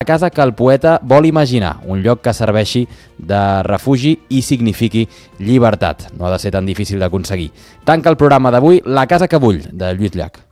La casa que el poeta vol imaginar, un lloc que serveixi de refugi i signifiqui llibertat. No ha de ser tan difícil d'aconseguir. Tanca el programa d'avui La casa que vull, de Lluís Llach.